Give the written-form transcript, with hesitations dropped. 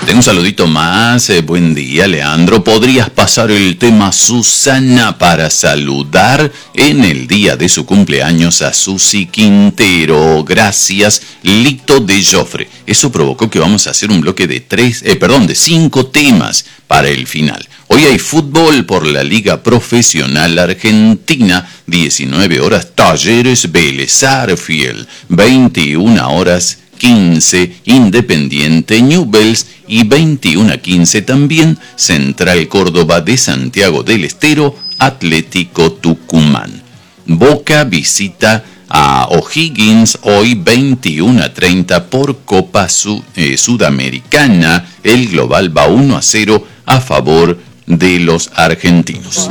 Tengo un saludito más. Buen día, Leandro. ¿Podrías pasar el tema Susana para saludar en el día de su cumpleaños a Susi Quintero? Gracias, Lito de Joffre. Eso provocó que vamos a hacer un bloque de 5 temas para el final. Hoy hay fútbol por la Liga Profesional Argentina, 19 horas Talleres Vélez Arfield, 21 horas 15 Independiente Newell's y 21:15 también Central Córdoba de Santiago del Estero, Atlético Tucumán. Boca visita a O'Higgins hoy 21:30 por Copa Sudamericana. El global va 1-0 a favor de los argentinos.